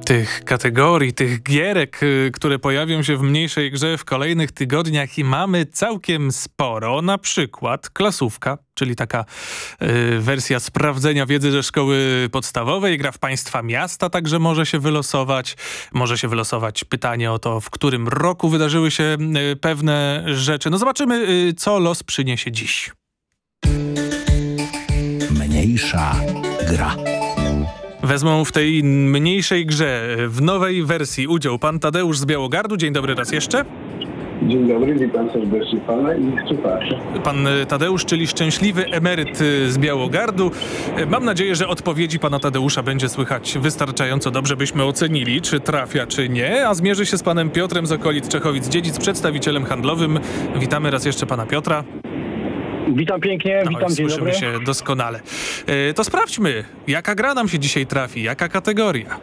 Tych kategorii, tych gierek, które pojawią się w mniejszej grze w kolejnych tygodniach i mamy całkiem sporo. Na przykład klasówka, czyli taka wersja sprawdzenia wiedzy ze szkoły podstawowej. Gra w państwa miasta także może się wylosować. Może się wylosować pytanie o to, w którym roku wydarzyły się pewne rzeczy. No zobaczymy, co los przyniesie dziś. Mniejsza gra. Wezmą w tej mniejszej grze, w nowej wersji udział pan Tadeusz z Białogardu. Dzień dobry raz jeszcze. Dzień dobry, witam serdecznie pana i słuchaczy. Pan Tadeusz, czyli szczęśliwy emeryt z Białogardu. Mam nadzieję, że odpowiedzi pana Tadeusza będzie słychać wystarczająco dobrze, byśmy ocenili, czy trafia, czy nie. A zmierzy się z panem Piotrem z okolic Czechowic-Dziedzic, przedstawicielem handlowym. Witamy raz jeszcze pana Piotra. Witam pięknie, witam, dzień słyszymy dobry. się doskonale. To sprawdźmy, jaka gra nam się dzisiaj trafi, jaka kategoria.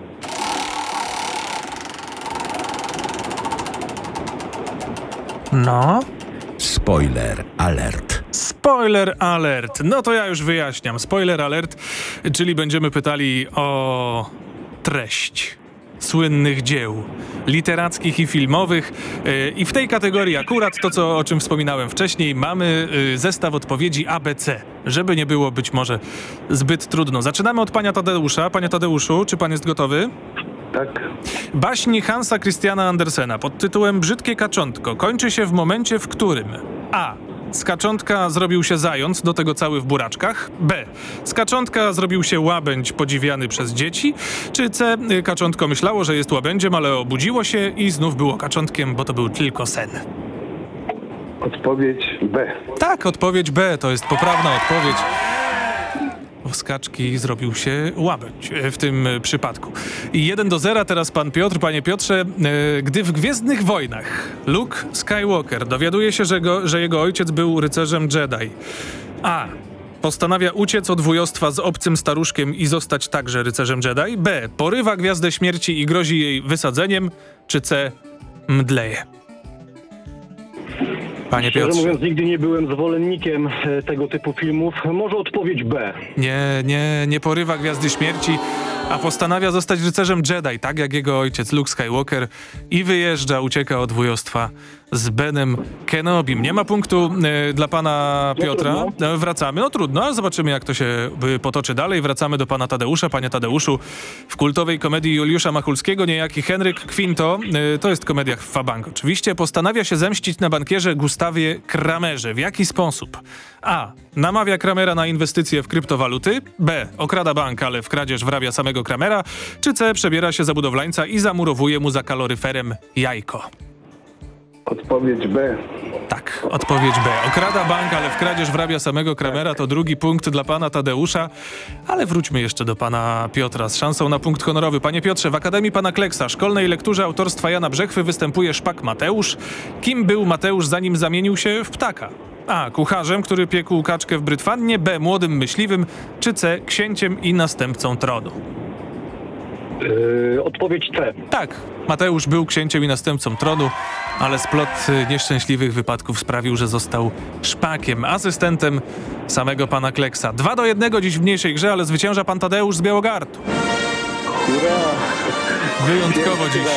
No. Spoiler alert. Spoiler alert. No to ja już wyjaśniam. Spoiler alert, czyli będziemy pytali o treść słynnych dzieł literackich i filmowych. I w tej kategorii akurat to, o czym wspominałem wcześniej, mamy zestaw odpowiedzi ABC, żeby nie było być może zbyt trudno. Zaczynamy od pana Tadeusza. Panie Tadeuszu, czy pan jest gotowy? Tak, Baśń Hansa Christiana Andersena pod tytułem Brzydkie kaczątko kończy się w momencie, w którym A. Z kaczątka zrobił się zając, do tego cały w buraczkach. B. Z kaczątka zrobił się łabędź podziwiany przez dzieci. Czy C. Kaczątko myślało, że jest łabędziem, ale obudziło się i znów było kaczątkiem, bo to był tylko sen. odpowiedź B. Tak, odpowiedź B to jest poprawna odpowiedź. Z kaczki zrobił się łabędź w tym przypadku. I 1-0 teraz pan Piotr. Panie Piotrze, gdy w Gwiezdnych Wojnach Luke Skywalker dowiaduje się, że jego ojciec był rycerzem Jedi. A. Postanawia uciec od wujostwa z obcym staruszkiem i zostać także rycerzem Jedi. B. Porywa Gwiazdę Śmierci i grozi jej wysadzeniem. Czy C. Mdleje? Panie Szczerze Piotrze. mówiąc, nigdy nie byłem zwolennikiem tego typu filmów. Może odpowiedź B. Nie porywa Gwiazdy Śmierci, a postanawia zostać rycerzem Jedi, tak jak jego ojciec Luke Skywalker, i wyjeżdża, ucieka od wujostwa z Benem Kenobim. Nie ma punktu dla pana Piotra. trudno. Wracamy. No trudno, ale zobaczymy, jak to się potoczy dalej. Wracamy do pana Tadeusza. Panie Tadeuszu, w kultowej komedii Juliusza Machulskiego niejaki Henryk Quinto, to jest komedia w Fabank oczywiście, postanawia się zemścić na bankierze Gustawie Kramerze. W jaki sposób? A. Namawia Kramera na inwestycje w kryptowaluty. B. Okrada bank, ale w kradzież wrabia samego Kramera. Czy C. Przebiera się za budowlańca i zamurowuje mu za kaloryferem jajko? Odpowiedź B. Tak, odpowiedź B. Okrada bank, ale w kradzież wrabia samego Kramera. To drugi punkt dla pana Tadeusza. Ale wróćmy jeszcze do pana Piotra z szansą na punkt honorowy. Panie Piotrze, w Akademii pana Kleksa, szkolnej lekturze autorstwa Jana Brzechwy, występuje szpak Mateusz. Kim był Mateusz, zanim zamienił się w ptaka? A. Kucharzem, który piekł kaczkę w brytwannie. B. Młodym myśliwym. Czy C. Księciem i następcą tronu? Odpowiedź C. Tak, Mateusz był księciem i następcą tronu, ale splot nieszczęśliwych wypadków sprawił, że został szpakiem, asystentem samego pana Kleksa. 2-1 dziś w mniejszej grze, ale zwycięża pan Tadeusz z Białogardu. Hurra! Wyjątkowo dziś